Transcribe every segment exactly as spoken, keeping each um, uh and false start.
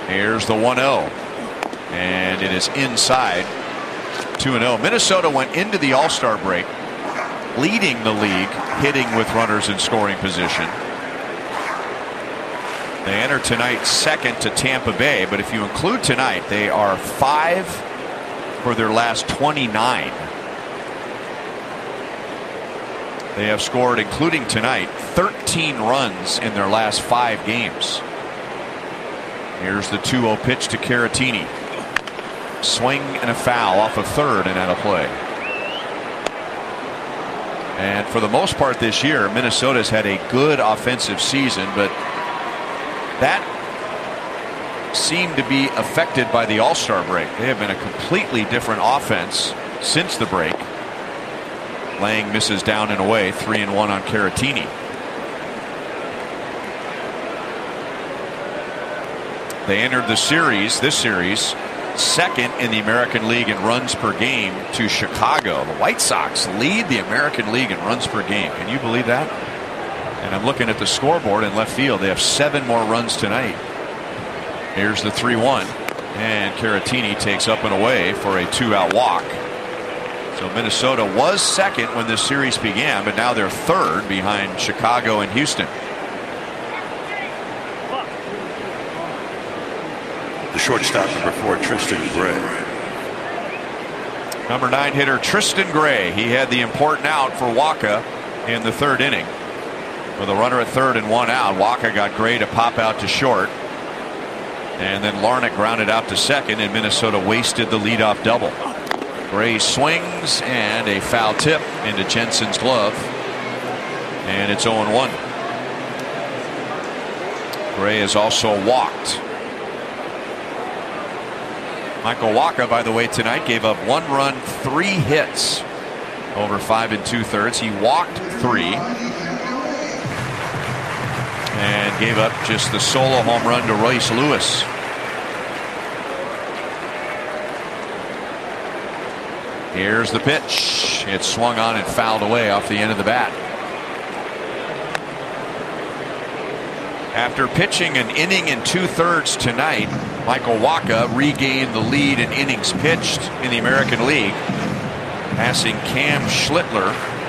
Here's the one oh. And it is inside. two and oh. Minnesota went into the All-Star break leading the league, hitting with runners in scoring position. They enter tonight second to Tampa Bay, but if you include tonight, they are five for their last twenty-nine. They have scored, including tonight, thirteen runs in their last five games. Here's the two oh pitch to Caratini. Swing and a foul off of third and out of play. And for the most part this year, Minnesota's had a good offensive season, but that seemed to be affected by the All-Star break. They have been a completely different offense since the break. Lang misses down and away, three and one on Caratini. They entered the series, this series, second in the American League in runs per game to Chicago. The White Sox lead the American League in runs per game. Can you believe that? And I'm looking at the scoreboard in left field. They have seven more runs tonight. Here's the three one. And Caratini takes up and away for a two-out walk. So Minnesota was second when this series began, but now they're third behind Chicago and Houston. The shortstop, number four, Tristan Gray. Number nine hitter Tristan Gray. He had the important out for Wacha in the third inning. With a runner at third and one out, Wacha got Gray to pop out to short. And then Larnach grounded out to second, and Minnesota wasted the leadoff double. Gray swings and a foul tip into Jensen's glove. And it's oh and one. Gray has also walked. Michael Wacha, by the way, tonight gave up one run, three hits over five and two thirds. He walked three and gave up just the solo home run to Royce Lewis. Here's the pitch. It's swung on and fouled away off the end of the bat. After pitching an inning and two-thirds tonight, Michael Wacha regained the lead in innings pitched in the American League, passing Cam Schlittler.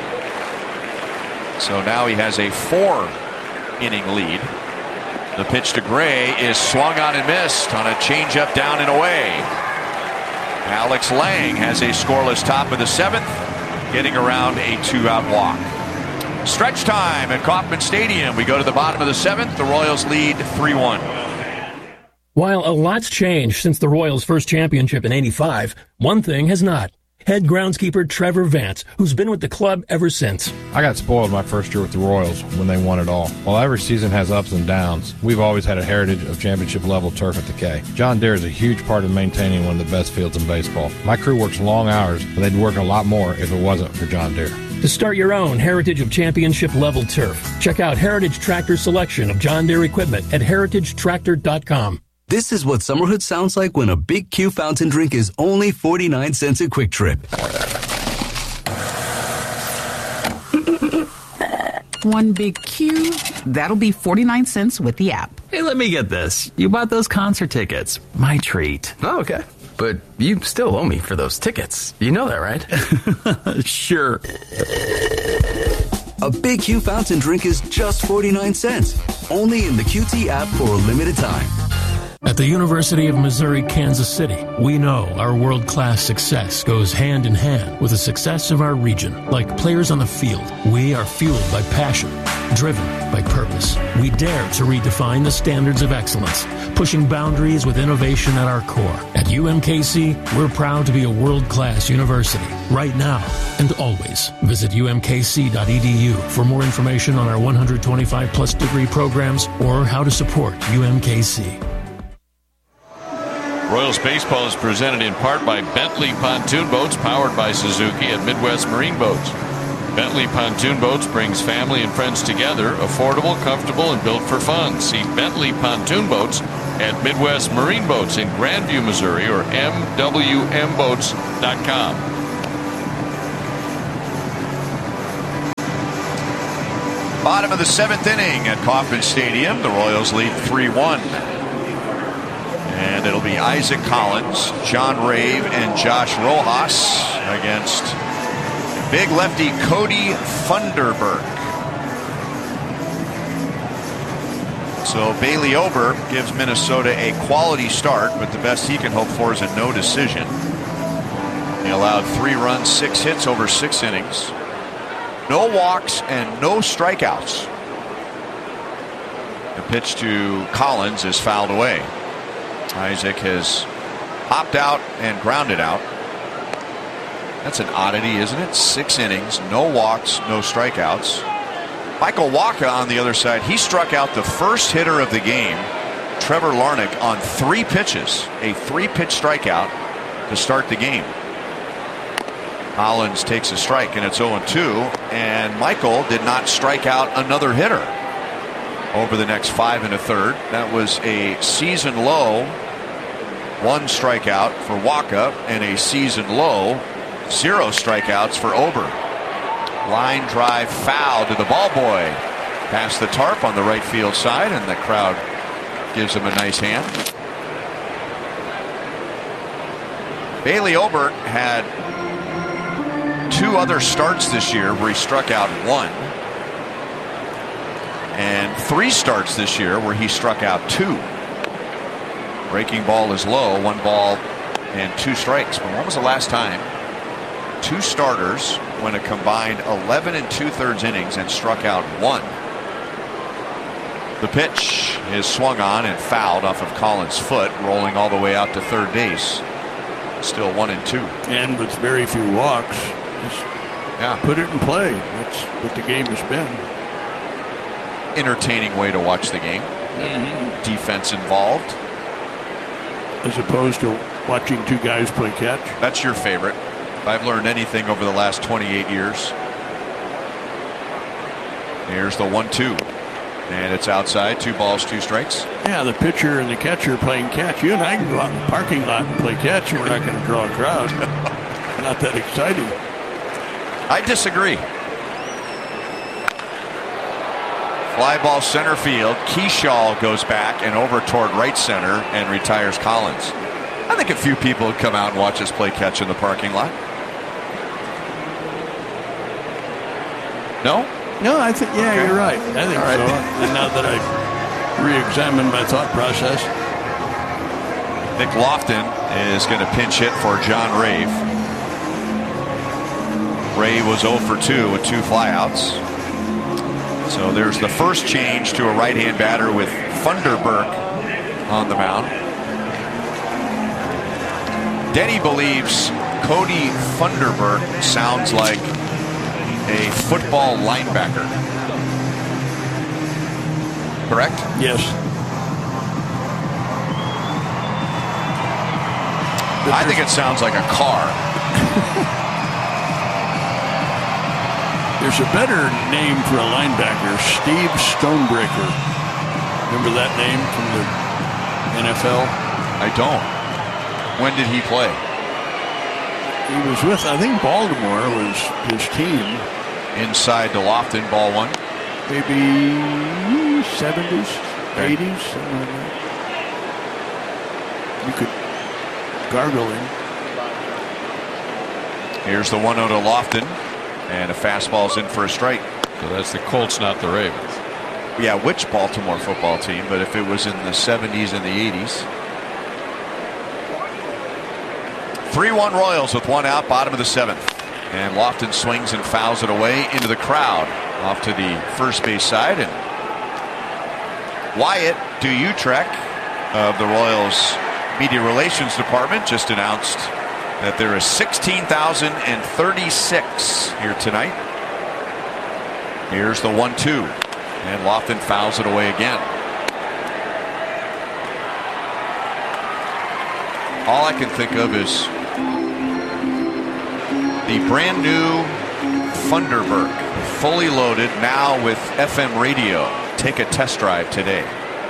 So now he has a four-inning lead. The pitch to Gray is swung on and missed on a changeup down and away. Alex Lang has a scoreless top of the seventh, getting around a two-out walk. Stretch time at Kauffman Stadium. We go to the bottom of the seventh. The Royals lead three one. While a lot's changed since the Royals' first championship in eighty-five, one thing has not. Head groundskeeper Trevor Vance, who's been with the club ever since. I got spoiled my first year with the Royals when they won it all. While every season has ups and downs, we've always had a heritage of championship-level turf at the K. John Deere is a huge part of maintaining one of the best fields in baseball. My crew works long hours, but they'd work a lot more if it wasn't for John Deere. To start your own heritage of championship-level turf, check out Heritage Tractor's selection of John Deere equipment at heritage tractor dot com. This is what summerhood sounds like when a Big Q fountain drink is only forty-nine cents a Quick Trip. One Big Q, that'll be forty-nine cents with the app. Hey, let me get this. You bought those concert tickets. My treat. Oh, okay. But you still owe me for those tickets. You know that, right? Sure. A Big Q fountain drink is just forty-nine cents. Only in the Q T app for a limited time. At the University of Missouri, Kansas City, we know our world-class success goes hand in hand with the success of our region. Like players on the field, we are fueled by passion, driven by purpose. We dare to redefine the standards of excellence, pushing boundaries with innovation at our core. At U M K C, we're proud to be a world-class university, right now and always. Visit U M K C dot E D U for more information on our one hundred twenty-five plus degree programs or how to support U M K C. Royals baseball is presented in part by Bentley Pontoon Boats, powered by Suzuki at Midwest Marine Boats. Bentley Pontoon Boats brings family and friends together, affordable, comfortable, and built for fun. See Bentley Pontoon Boats at Midwest Marine Boats in Grandview, Missouri, or M W M boats dot com. Bottom of the seventh inning at Kauffman Stadium. The Royals lead three one. And it'll be Isaac Collins, John Rave, and Josh Rojas against big lefty Cody Funderburk. So Bailey Ober gives Minnesota a quality start, but the best he can hope for is a no decision. He allowed three runs, six hits over six innings. No walks and no strikeouts. The pitch to Collins is fouled away. Isaac has hopped out and grounded out. That's an oddity, isn't it? Six innings, no walks, no strikeouts. Michael Wacha on the other side, he struck out the first hitter of the game, Trevor Larnach, on three pitches. A three-pitch strikeout to start the game. Collins takes a strike, and it's oh and two, and Michael did not strike out another hitter over the next five and a third. That was a season low one strikeout for Wacha and a season low zero strikeouts for Ober. Line drive foul to the ball boy past the tarp on the right field side, and the crowd gives him a nice hand. Bailey Ober had two other starts this year where he struck out one, and three starts this year where he struck out two. Breaking ball is low, one ball and two strikes. But when was the last time two starters went a combined eleven and two-thirds innings and struck out one? The pitch is swung on and fouled off of Collins' foot, rolling all the way out to third base. Still one and two. And with very few walks, just yeah. put it in play. That's what the game has been. Entertaining way to watch the game. Mm-hmm. Defense involved. As opposed to watching two guys play catch. That's your favorite. If I've learned anything over the last twenty-eight years. Here's the one two. And it's outside. Two balls, two strikes. Yeah, the pitcher and the catcher playing catch. You and I can go out in the parking lot and play catch, and we're not going to draw a crowd. Not that exciting. I disagree. Fly ball center field. Keyshaw goes back and over toward right center and retires Collins. I think a few people would come out and watch us play catch in the parking lot. No? No, I think, yeah, okay. You're right. I think right. so. And now that I re-examine my thought process. Nick Lofton is going to pinch hit for John Rave. Ray was oh for two with two flyouts. So there's the first change to a right-hand batter with Funderburk on the mound. Denny believes Cody Funderburk sounds like a football linebacker. Correct? Yes. I think it sounds like a car. There's a better name for a linebacker, Steve Stonebreaker. Remember that name from the N F L? I don't. When did he play? He was with, I think Baltimore was his team. Inside to Lofton, ball one. Maybe seventies, eighties, something like that. You could gargle him. Here's the one oh to Lofton. And a fastball's in for a strike. So that's the Colts, not the Ravens. Yeah, which Baltimore football team? But if it was in the seventies and the eighties. three one Royals with one out, bottom of the seventh. And Lofton swings and fouls it away into the crowd. Off to the first base side. And Wyatt Duyutrek of the Royals Media Relations Department just announced that there is sixteen thousand thirty-six here tonight. Here's the one two. And Lofton fouls it away again. All I can think of is the brand new Funderburk, fully loaded, now with F M radio. Take a test drive today.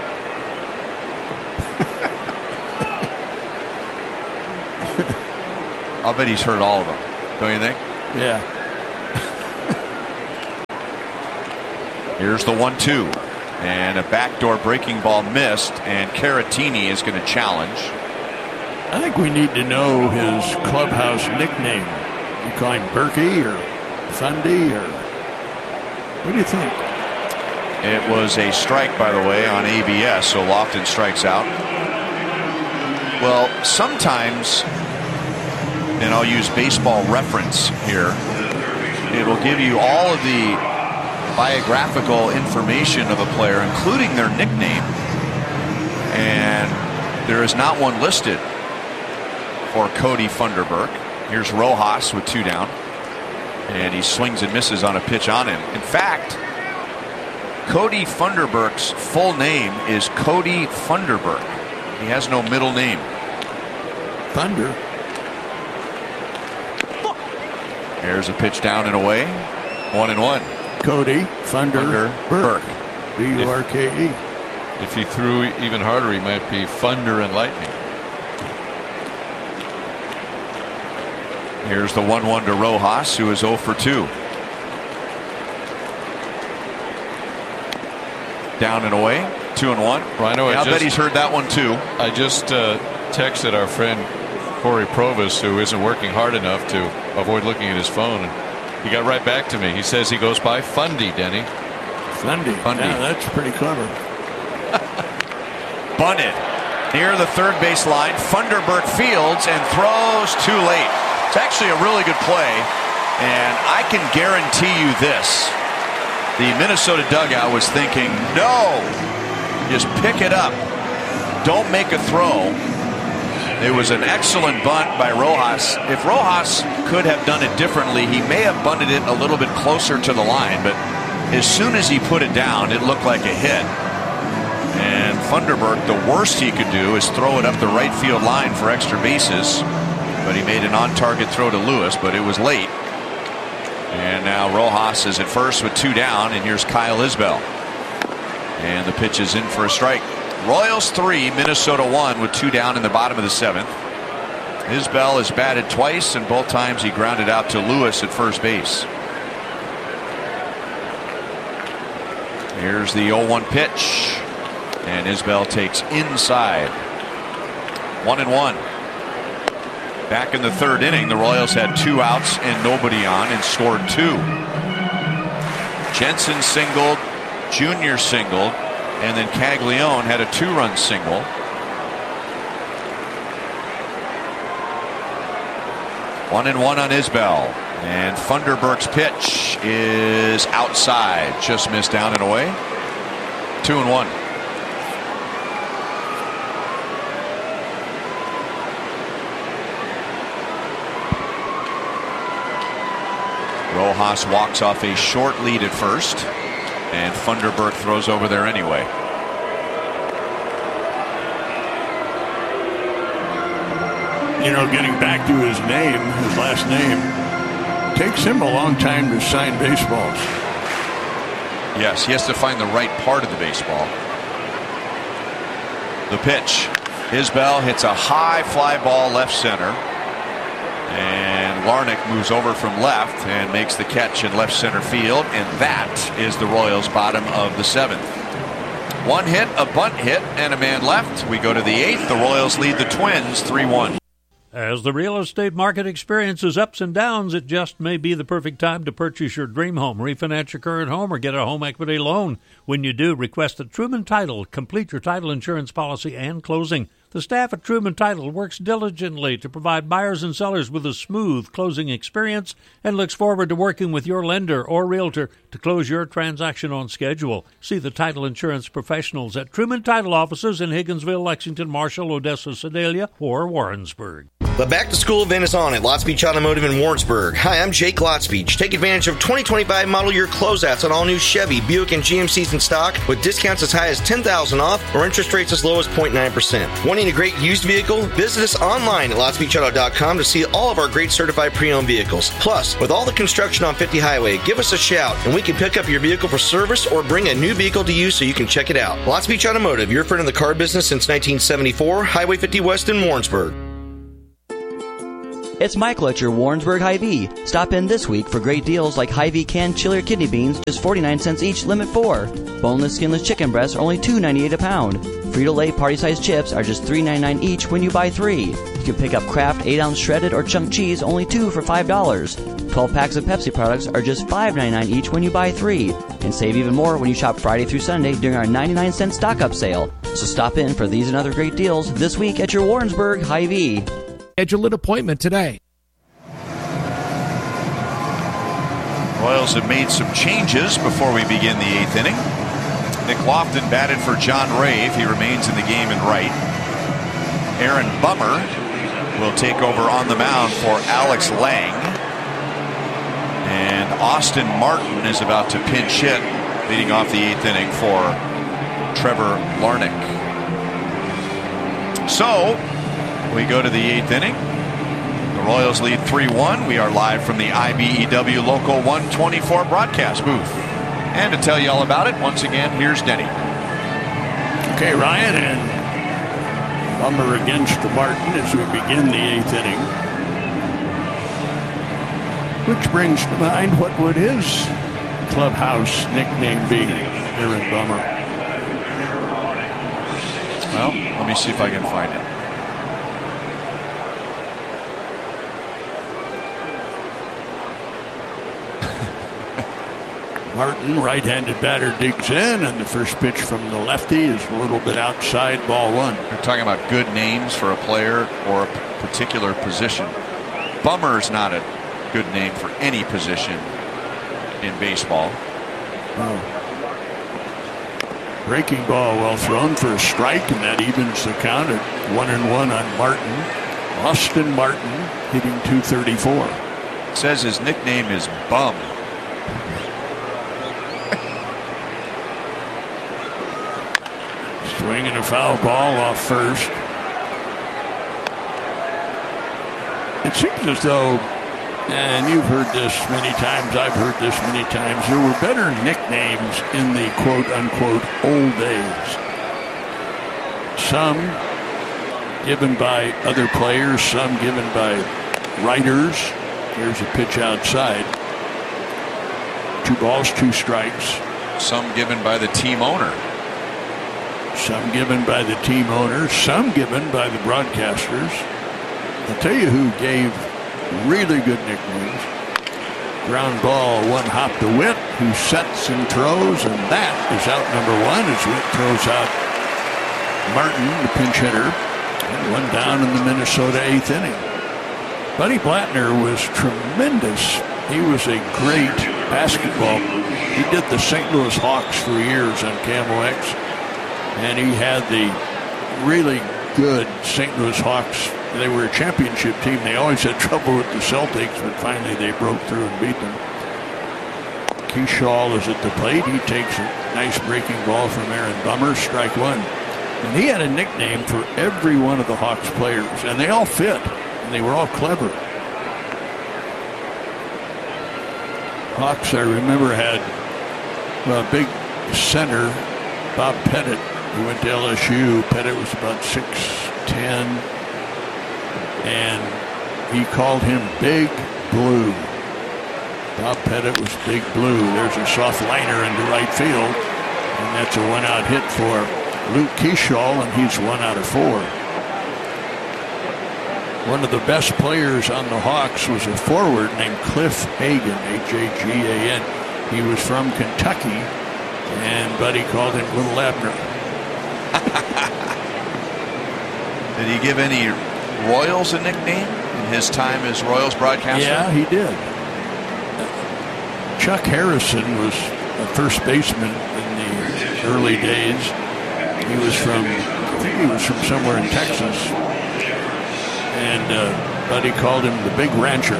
I'll bet he's heard all of them. Don't you think? Yeah. Here's the one two. And a backdoor breaking ball missed, and Caratini is going to challenge. I think we need to know his clubhouse nickname. You call him Berkey or Fundy, or what do you think? It was a strike, by the way, on A B S, so Lofton strikes out. Well, sometimes, and I'll use Baseball Reference here, it will give you all of the biographical information of a player, including their nickname, and there is not one listed for Cody Funderburk. Here's Rojas with two down, and he swings and misses on a pitch on him. In fact, Cody Funderburk's full name is Cody Funderburk. He has no middle name. Thunder. There's a pitch down and away. One and one. Cody Funderburk. Burke. B U R K E. If he threw even harder, he might be Thunder and Lightning. Here's the one one to Rojas, who is oh for two. Down and away, two and one. Rhino, yeah, I just, bet he's heard that one too. I just uh, texted our friend Corey Provis, who isn't working hard enough to avoid looking at his phone, and he got right back to me. He says he goes by Fundy, Denny. Fundy. Fundy. Yeah, that's pretty clever. Bunted near the third base line. Funderburk fields and throws too late. It's actually a really good play, and I can guarantee you this. The Minnesota dugout was thinking, no, just pick it up. Don't make a throw. It was an excellent bunt by Rojas. If Rojas could have done it differently, he may have bunted it a little bit closer to the line, but as soon as he put it down, it looked like a hit. And Funderburk, the worst he could do is throw it up the right field line for extra bases. But he made an on-target throw to Lewis, but it was late. And now Rojas is at first with two down, and here's Kyle Isbell. And the pitch is in for a strike. Royals three, Minnesota one with two down in the bottom of the seventh. Isbell has batted twice, and both times he grounded out to Lewis at first base. Here's the oh one pitch, and Isbell takes inside. One and one. Back in the third inning, the Royals had two outs and nobody on and scored two. Jensen singled, Junior singled, and then Caglione had a two-run single. One and one on Isbell. And Funderburk's pitch is outside. Just missed down and away. Two and one. Rojas walks off a short lead at first, and Funderburk throws over there anyway. You know, getting back to his name, his last name, takes him a long time to sign baseballs. Yes, he has to find the right part of the baseball. The pitch. Isbell hits a high fly ball left center. And Larnach moves over from left and makes the catch in left center field, and that is the Royals' bottom of the seventh. One hit, a bunt hit, and a man left. We go to the eighth. The Royals lead the Twins three one. As the real estate market experiences ups and downs, it just may be the perfect time to purchase your dream home, refinance your current home, or get a home equity loan. When you do, request a Truman Title, complete your title insurance policy and closing. The staff at Truman Title works diligently to provide buyers and sellers with a smooth closing experience and looks forward to working with your lender or realtor to close your transaction on schedule. See the title insurance professionals at Truman Title offices in Higginsville, Lexington, Marshall, Odessa, Sedalia, or Warrensburg. The back-to-school event is on at Lots Beach Automotive in Warrensburg. Hi, I'm Jake Lots Beach. Take advantage of twenty twenty-five model year closeouts on all new Chevy, Buick, and G M Cs in stock with discounts as high as ten thousand dollars off or interest rates as low as zero point nine percent. Wanting a great used vehicle? Visit us online at lots beach auto dot com to see all of our great certified pre-owned vehicles. Plus, with all the construction on fifty Highway, give us a shout and we can pick up your vehicle for service or bring a new vehicle to you so you can check it out. Lots Beach Automotive, your friend in the car business since nineteen seventy-four, Highway fifty West in Warrensburg. It's Michael at your Warrensburg Hy-Vee. Stop in this week for great deals like Hy-Vee canned chili or kidney beans, just forty-nine cents each, limit four. Boneless, skinless chicken breasts are only two ninety-eight a pound. Frito-Lay party-sized chips are just three ninety-nine each when you buy three. You can pick up Kraft eight ounce shredded or chunk cheese, only two for five dollars. twelve packs of Pepsi products are just five ninety-nine each when you buy three. And save even more when you shop Friday through Sunday during our ninety-nine cent stock-up sale. So stop in for these and other great deals this week at your Warrensburg Hy-Vee. Schedule an appointment today. Royals have made some changes before we begin the eighth inning. Nick Lofton batted for John Rave. He remains in the game in right. Aaron Bummer will take over on the mound for Alex Lang. And Austin Martin is about to pinch hit, leading off the eighth inning for Trevor Larnach. So, we go to the eighth inning. The Royals lead three one. We are live from the I B E W Local one twenty-four broadcast booth. And to tell you all about it, once again, here's Denny. Okay, Ryan, and Bummer against Martin as we begin the eighth inning. Which brings to mind, what would his clubhouse nickname be, Aaron Bummer? Well, let me see if I can find it. Martin, right-handed batter, digs in, and the first pitch from the lefty is a little bit outside, ball one. We're talking about good names for a player or a particular position. Bummer's not a good name for any position in baseball. Oh. Breaking ball well thrown for a strike, and that evens the count at one and one on Martin. Austin Martin hitting two thirty-four. It says his nickname is Bum. Swinging a foul ball off first. It seems as though, and you've heard this many times, I've heard this many times, there were better nicknames in the quote-unquote old days. Some given by other players, some given by writers. There's a pitch outside. Two balls, two strikes. Some given by the team owner. Some given by the team owners, some given by the broadcasters. I'll tell you who gave really good nicknames. Ground ball, one hop to Witt, who sets and throws, and that is out number one as Witt throws out Martin, the pinch hitter, and one down in the Minnesota eighth inning. Buddy Blattner was tremendous. He was a great basketball. He did the Saint Louis Hawks for years on Camo X. And he had the really good Saint Louis Hawks. They were a championship team. They always had trouble with the Celtics, but finally they broke through and beat them. Keyshaw is at the plate. He takes a nice breaking ball from Aaron Bummer, strike one. And he had a nickname for every one of the Hawks players, and they all fit, and they were all clever. Hawks, I remember, had well, a big center, Bob Pettit, who went to L S U. Pettit was about six ten, and he called him Big Blue. Bob Pettit was Big Blue. There's a soft liner into right field, and that's a one-out hit for Luke Keyshaw, and he's one out of four. One of the best players on the Hawks was a forward named Cliff Hagan, H A G A N. He was from Kentucky, and Buddy called him Little Abner. Did he give any Royals a nickname in his time as Royals broadcaster? Yeah, he did. Chuck Harrison was a first baseman in the early days. He was from, I think he was from somewhere in Texas. And uh, Buddy called him the Big Rancher.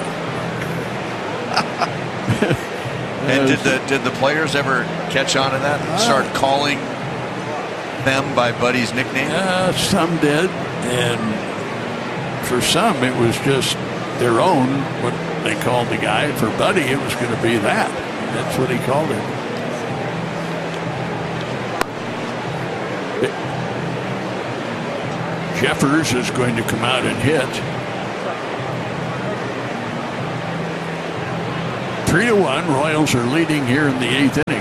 And did the did the players ever catch on to that and start calling them by Buddy's nickname? Uh, some did, and for some it was just their own, what they called the guy. For Buddy, it was going to be that. That's what he called him. Jeffers is going to come out and hit. Three to one. Royals are leading here in the eighth inning.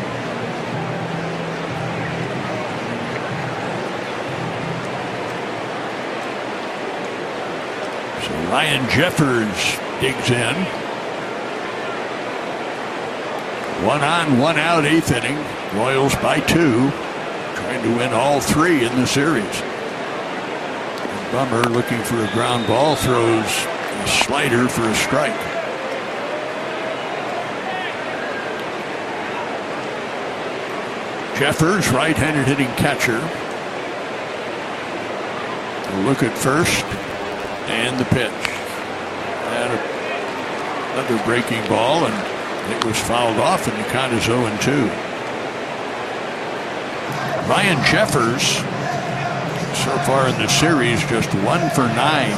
So Ryan Jeffers digs in. One on, one out, eighth inning. Royals by two, trying to win all three in the series. And Bummer looking for a ground ball, throws a slider for a strike. Jeffers, right-handed hitting catcher. A look at first, and the pitch. And another breaking ball, and it was fouled off, and the count is oh and two. Ryan Jeffers, so far in the series, just one for nine.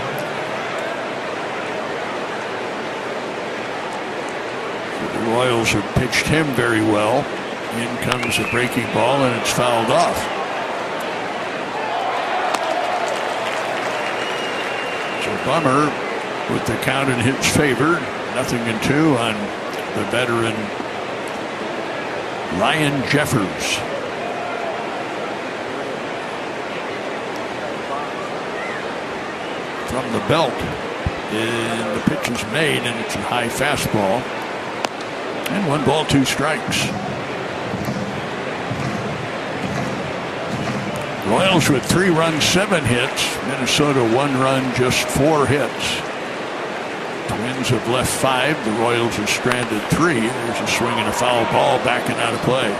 The Royals have pitched him very well. In comes a breaking ball, and it's fouled off. So Bummer with the count in his favor. Nothing in two on the veteran Ryan Jeffers. From the belt, and the pitch is made, and it's a high fastball. And one ball, two strikes. Royals with three runs, seven hits. Minnesota one run, just four hits. Twins have left five. The Royals have stranded three. There's a swing and a foul ball backing out of play.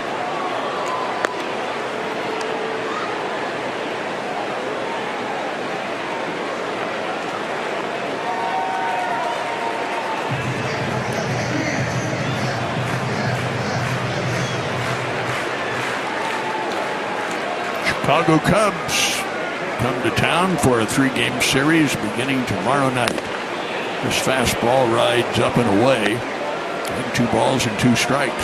Chicago Cubs come to town for a three-game series beginning tomorrow night. This fastball rides up and away. And two balls and two strikes.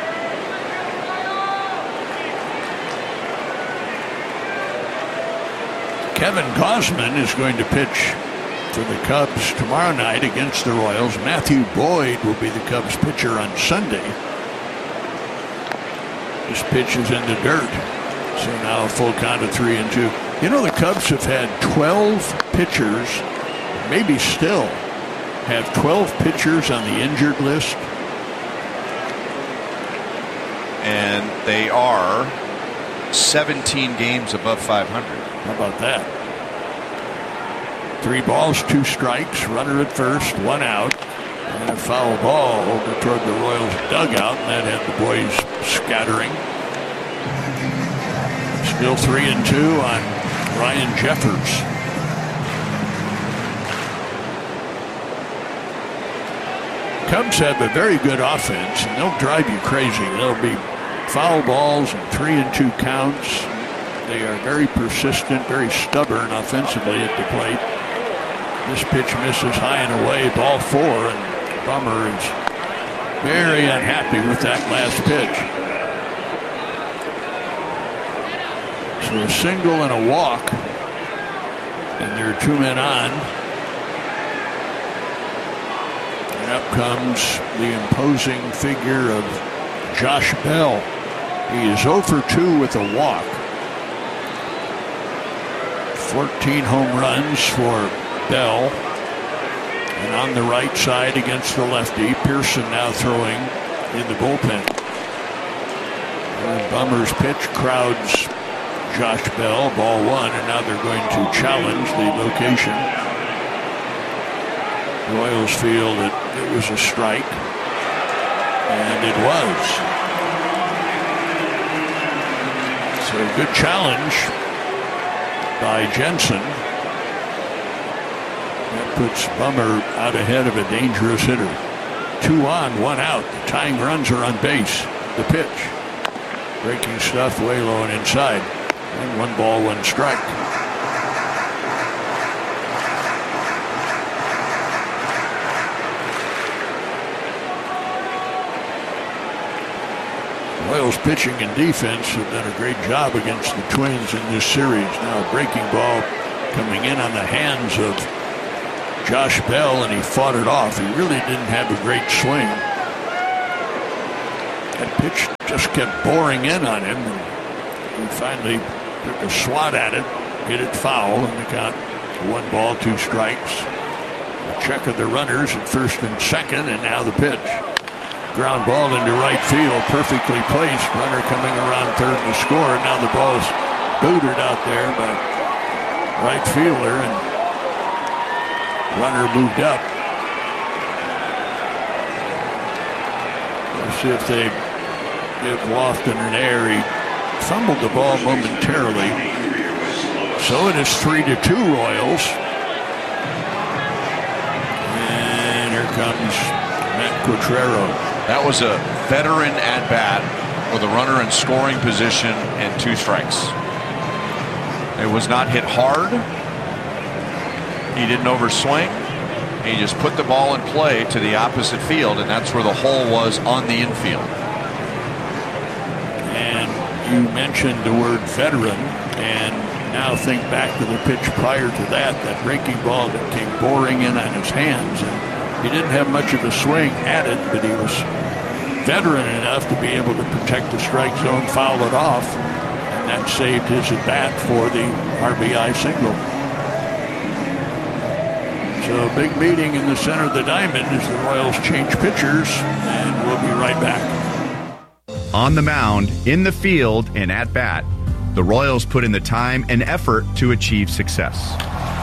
Kevin Gausman is going to pitch for the Cubs tomorrow night against the Royals. Matthew Boyd will be the Cubs pitcher on Sunday. This pitch is in the dirt. So now a full count of three and two. You know, the Cubs have had twelve pitchers, maybe still have twelve pitchers on the injured list. And they are seventeen games above five hundred. How about that? Three balls, two strikes, runner at first, one out, and a foul ball over toward the Royals dugout, and that had the boys scattering. Still three and two on Ryan Jeffers. Cubs have a very good offense, and they'll drive you crazy. There'll be foul balls and three and two counts. They are very persistent, very stubborn offensively at the plate. This pitch misses high and away, ball four, and Bummer is very unhappy with that last pitch. So a single and a walk, and there are two men on. And up comes the imposing figure of Josh Bell. He is oh for two with a walk. fourteen home runs for Bell. And on the right side against the lefty, Pearson now throwing in the bullpen. And Bummer's pitch crowds Josh Bell, ball one, and now they're going to challenge the location. Royals feel that it was a strike, and it was. So a good challenge by Jensen. That puts Bummer out ahead of a dangerous hitter. Two on, one out. The tying runs are on base. The pitch. Breaking stuff way low and inside. And one ball, one strike. Royals pitching and defense have done a great job against the Twins in this series. Now a breaking ball coming in on the hands of Josh Bell, and he fought it off. He really didn't have a great swing. That pitch just kept boring in on him. And he finally took a swat at it, hit it foul, and they got one ball, two strikes. A check of the runners at first and second, and now the pitch. Ground ball into right field, perfectly placed. Runner coming around third to score. Now the ball is booted out there by right fielder, and runner moved up. Let's see if they give Lofton an air. He fumbled the ball momentarily. So it is three to two Royals. And here comes Matt Quatraro. That was a veteran at bat with a runner in scoring position and two strikes. It was not hit hard. He didn't overswing. He just put the ball in play to the opposite field, and that's where the hole was on the infield. And you mentioned the word veteran, and now think back to the pitch prior to that, that breaking ball that came boring in on his hands. And he didn't have much of a swing at it, but he was veteran enough to be able to protect the strike zone, foul it off, and that saved his at bat for the R B I single. So a big meeting in the center of the diamond as the Royals change pitchers, and we'll be right back. On the mound, in the field, and at bat, the Royals put in the time and effort to achieve success.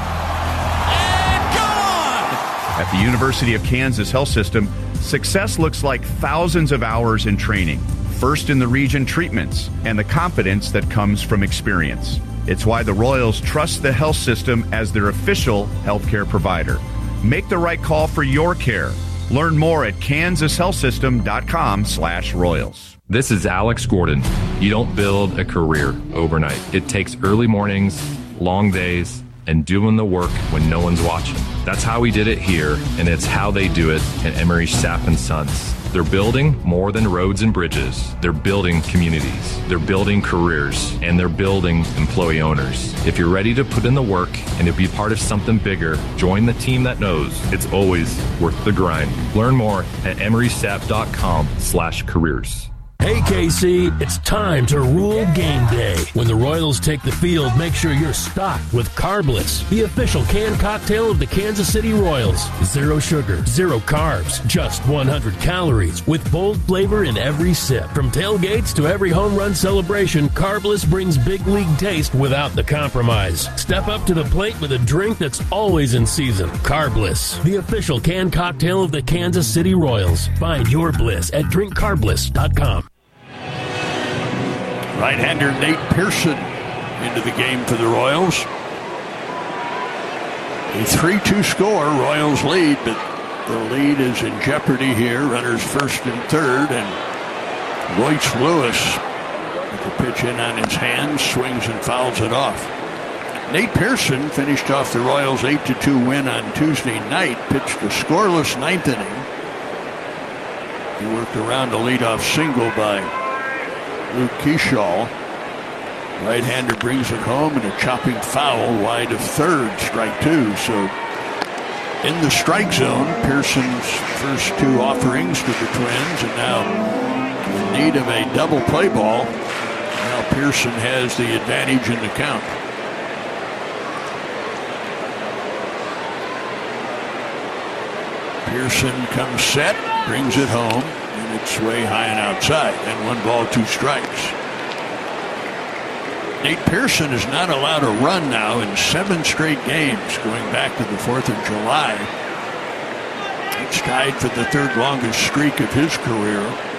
At the University of Kansas Health System, success looks like thousands of hours in training, first in the region treatments, and the confidence that comes from experience. It's why the Royals trust the health system as their official healthcare provider. Make the right call for your care. Learn more at kansas health system dot com slash royals. This is Alex Gordon. You don't build a career overnight. It takes early mornings, long days, and doing the work when no one's watching. That's how we did it here, and it's how they do it at Emery Sapp and Sons. They're building more than roads and bridges. They're building communities. They're building careers, and they're building employee owners. If you're ready to put in the work and to be part of something bigger, join the team that knows it's always worth the grind. Learn more at emery sapp dot com slash careers. Hey, K C, it's time to rule game day. When the Royals take the field, make sure you're stocked with Carbliss, the official canned cocktail of the Kansas City Royals. Zero sugar, zero carbs, just one hundred calories, with bold flavor in every sip. From tailgates to every home run celebration, Carbliss brings big league taste without the compromise. Step up to the plate with a drink that's always in season. Carbliss, the official canned cocktail of the Kansas City Royals. Find your bliss at drink carbliss dot com. Right-hander Nate Pearson into the game for the Royals. A three two score, Royals lead, but the lead is in jeopardy here. Runners first and third, and Royce Lewis with the pitch in on his hands, swings and fouls it off. Nate Pearson finished off the Royals' eight to two win on Tuesday night, pitched a scoreless ninth inning. He worked around a leadoff single by Luke Keyshaw. Right-hander brings it home and a chopping foul wide of third, strike two. So in the strike zone, Pearson's first two offerings to the Twins, and now in need of a double play ball. Now Pearson has the advantage in the count. Pearson comes set, brings it home. It's way high and outside, and one ball, two strikes. Nate Pearson is not allowed to run now in seven straight games going back to the fourth of July. It's tied for the third longest streak of his career.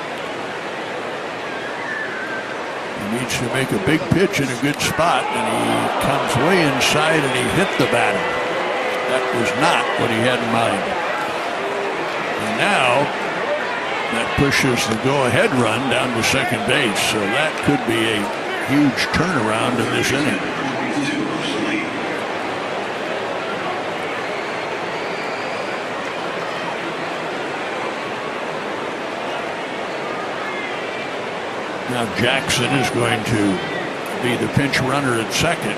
He needs to make a big pitch in a good spot, and he comes way inside and he hit the batter. That was not what he had in mind. And now that pushes the go-ahead run down to second base, so that could be a huge turnaround in this inning. Now Jackson is going to be the pinch runner at second.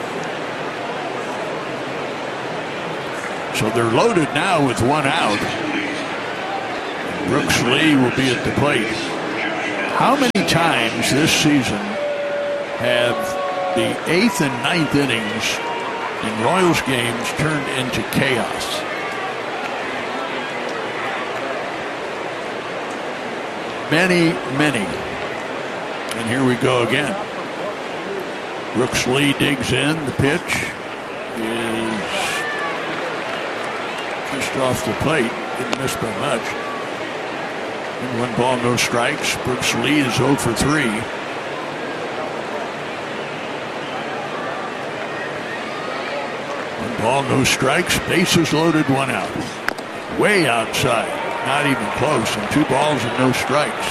So they're loaded now with one out. Brooks Lee will be at the plate. How many times this season have the eighth and ninth innings in Royals games turned into chaos? Many, many. And here we go again. Brooks Lee digs in. The pitch is just off the plate. Didn't miss by much. And one ball, no strikes. Brooks Lee is oh for three. One ball, no strikes. Bases loaded, one out. Way outside. Not even close. And two balls and no strikes.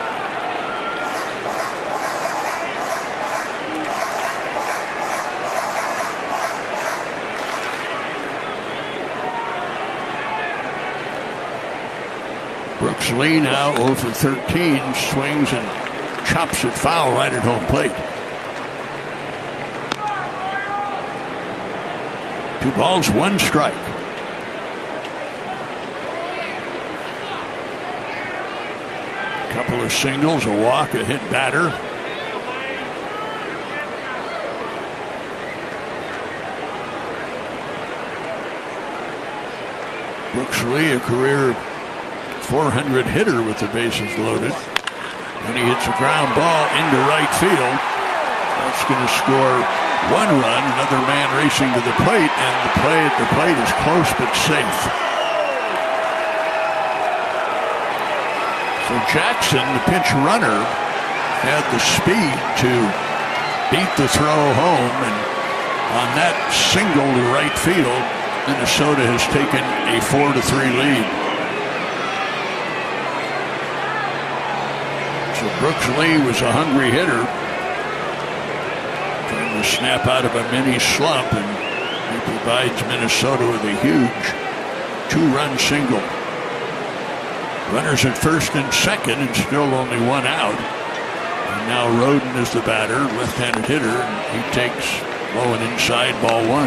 Brooks Lee now oh for thirteen, swings and chops it foul right at home plate. Two balls, one strike. A couple of singles, a walk, a hit batter. Brooks Lee, a career four hundred hitter with the bases loaded. And he hits a ground ball into right field. That's going to score one run. Another man racing to the plate, and the play at the plate is close but safe. So Jackson, the pinch runner, had the speed to beat the throw home, and on that single to right field, Minnesota has taken a four to three lead. Brooks Lee was a hungry hitter, trying to snap out of a mini slump, and he provides Minnesota with a huge two-run single. Runners at first and second, and still only one out. And now Roden is the batter, left-handed hitter, and he takes low and inside, ball one.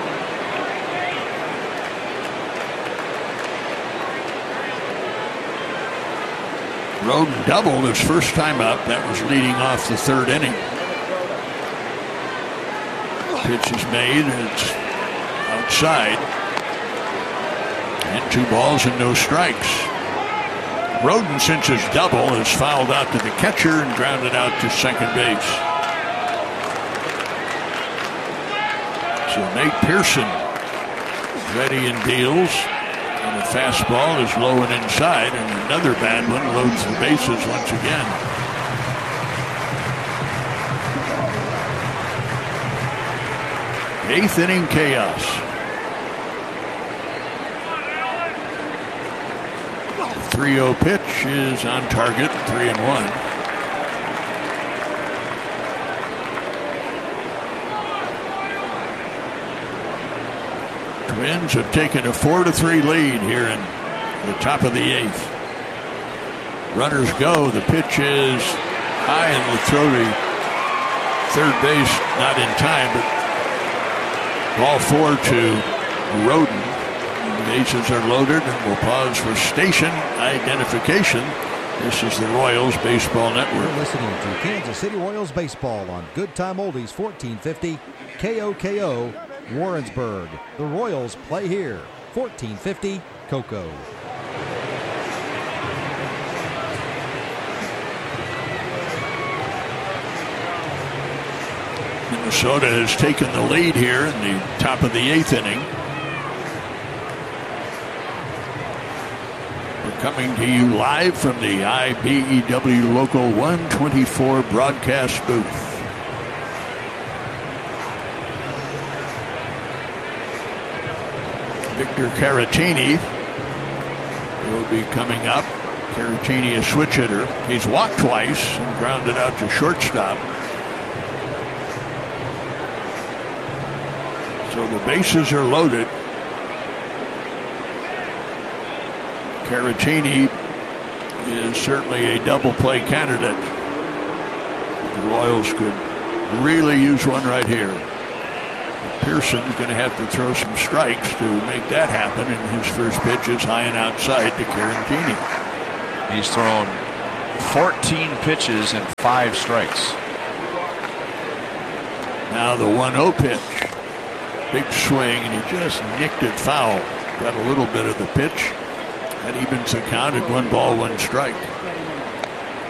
Roden doubled his first time up. That was leading off the third inning. Pitch is made, and it's outside. And two balls and no strikes. Roden, since his double, has fouled out to the catcher and grounded out to second base. So Nate Pearson ready and deals. And the fastball is low and inside, and another bad one loads the bases once again. Eighth inning chaos. three oh pitch is on target, three and one. Twins have taken a four to three lead here in the top of the eighth. Runners go. The pitch is high, and the throw to third base, not in time, but ball four to Roden. The bases are loaded, and we'll pause for station identification. This is the Royals Baseball Network. You're listening to Kansas City Royals Baseball on Good Time Oldies fourteen fifty K O K O Warrensburg. The Royals play here. fourteen fifty Cocoa. Minnesota has taken the lead here in the top of the eighth inning. We're coming to you live from the I B E W Local one twenty-four broadcast booth. Victor Caratini will be coming up. Caratini, a switch hitter. He's walked twice and grounded out to shortstop. So the bases are loaded. Caratini is certainly a double play candidate. The Royals could really use one right here. Pearson's going to have to throw some strikes to make that happen, and his first pitch is high and outside to Caratini. He's thrown fourteen pitches and five strikes. Now the one oh pitch. Big swing, and he just nicked it foul. Got a little bit of the pitch. That evens the count at one ball, one strike.